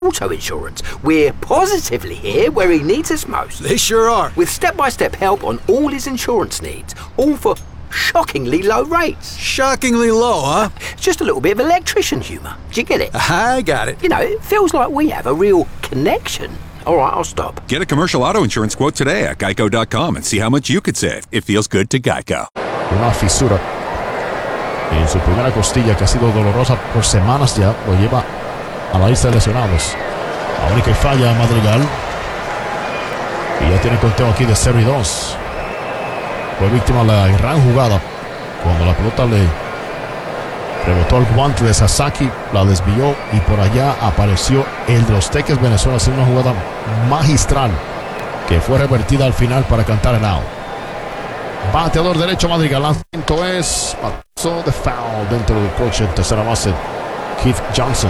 Auto Insurance. We're positively here where he needs us most. They sure are. With step-by-step help on all his insurance needs, all for shockingly low rates. Shockingly low, huh? It's just a little bit of electrician humour. Do you get it? I got it. You know, it feels like we have a real connection. All right, I'll stop. Get a commercial auto insurance quote today at geico.com and see how much you could save. It feels good to Geico. Una fisura en su primera costilla que ha sido dolorosa por semanas ya, lo lleva a la lista de lesionados. La única falla Madrigal. Y ya tiene conteo aquí de 0-2. Fue víctima de la gran jugada cuando la pelota le rebotó el guante de Sasaki, la desvió y por allá apareció el de los Teques Venezuela haciendo una jugada magistral que fue revertida al final para cantar el out. Bateador derecho Madrigal. Lanzamiento es paso de foul dentro del coche. Tercera base Keith Johnson.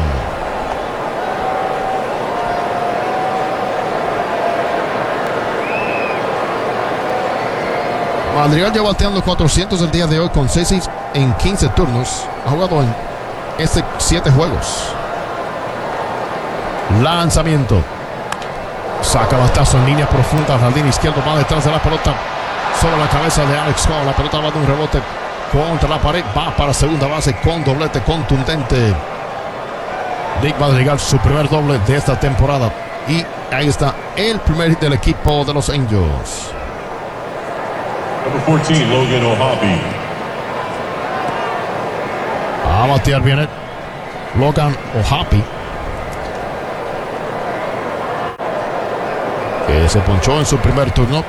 Madrigal ya bateando 400 el día de hoy con 6 en 15 turnos. Ha jugado en 7 juegos. Lanzamiento. Saca batazo en línea profunda. Jardín izquierdo va detrás de la pelota. Sobre la cabeza de Alex Hall. La pelota va de un rebote contra la pared. Va para segunda base con doblete contundente. Nick Madrigal, su primer doble de esta temporada. Y ahí está el primer hit del equipo de los Angels. Number 14, Logan O'Hoppe. A batear viene Logan O'Hoppe, que se ponchó en su primer turno.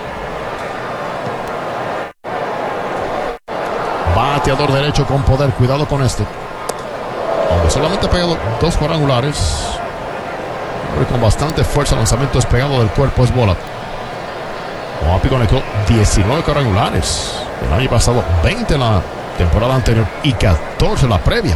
Bateador derecho con poder. Cuidado con este. Aunque solamente ha pegado 2 cuadrangulares, con bastante fuerza. Lanzamiento despegado del cuerpo, es bola. O'Hoppe conectó 19 cuadrangulares el año pasado, 20 en la temporada anterior y 14 en la previa.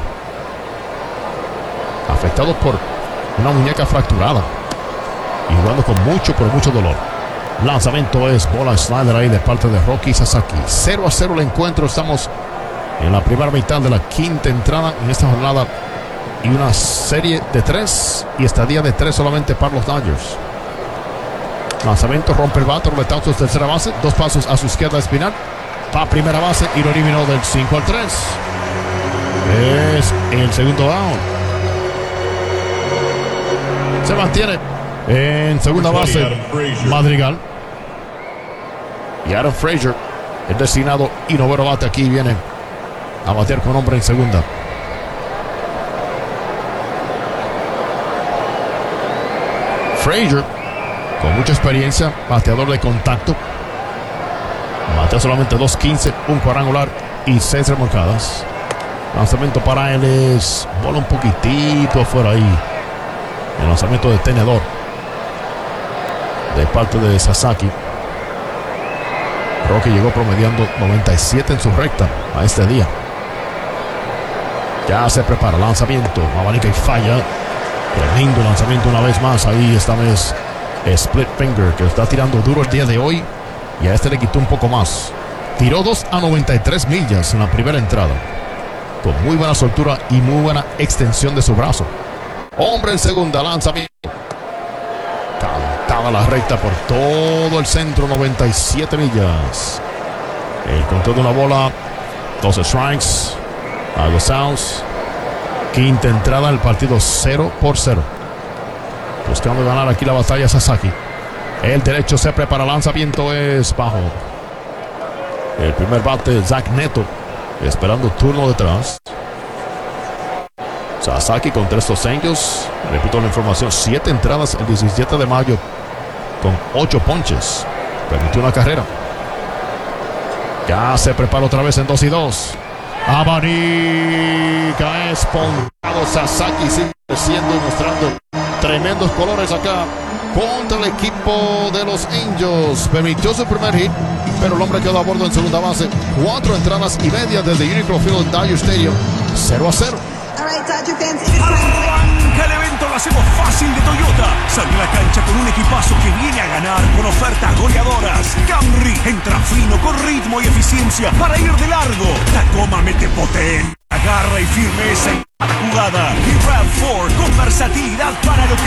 Afectado por una muñeca fracturada y jugando con mucho dolor. Lanzamiento es bola slider ahí de parte de Rocky Sasaki. 0-0 el encuentro. Estamos en la primera mitad de la quinta entrada en esta jornada y una serie de 3 y estadía de 3 solamente para los Dodgers. Lanzamiento, rompe el bate, roletazo de tercera base, 2 pasos a su izquierda Espinal, va a primera base y lo eliminó del 5 al 3. Es el segundo down. Se mantiene en segunda base Madrigal. Y Adam Frazier, el designado y noveno bate aquí, viene a batear con hombre en segunda. Frazier, con mucha experiencia, bateador de contacto. Batea solamente 2.15, un cuadrangular y 6 remolcadas. Lanzamiento para él es bola un poquitito afuera ahí. El lanzamiento de tenedor de parte de Sasaki. Rocky llegó promediando 97 en su recta a este día. Ya se prepara, lanzamiento, abanica y falla. Tremendo lanzamiento una vez más. Ahí esta vez Split Finger, que está tirando duro el día de hoy. Y a este le quitó un poco más. Tiró 2 a 93 millas en la primera entrada, con muy buena soltura y muy buena extensión de su brazo. Hombre en segunda, lanzamiento. Cantada la recta por todo el centro, 97 millas. El control de una bola, 12 strikes a los outs. Quinta entrada, el partido 0-0. Buscando ganar aquí la batalla Sasaki. El derecho se prepara, lanzamiento es bajo. El primer bate, Zach Neto, esperando turno detrás. Sasaki contra estos Angels. Repito la información, 7 entradas el 17 de mayo con 8 ponches. Permitió una carrera. Ya se prepara otra vez en 2-2. Abanica es ponchado. Sasaki sigue creciendo y mostrando tremendos colores acá contra el equipo de los Angels. Permitió su primer hit, pero el hombre quedó a bordo en segunda base. 4 entradas y media desde Unicro Field en Dodger Stadium. 0-0. Arranca el evento, lo hacemos fácil de Toyota. Sale a la cancha con un equipazo que viene a ganar con ofertas goleadoras. Camry entra fino con ritmo y eficiencia para ir de largo. Tacoma mete potencia garra y firmeza en cada jugada. Y RAV4 con versatilidad para lo que